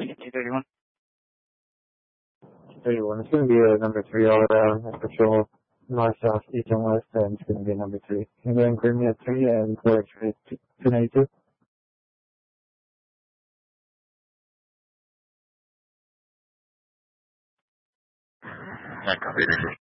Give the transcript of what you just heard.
T31. T31. It's going to be a number 3 all around. Patrol north, south, east, and west, and it's going to be a number 3. Can you go ahead and clear me at 3 and 4 X-ray 292? Yeah, copy.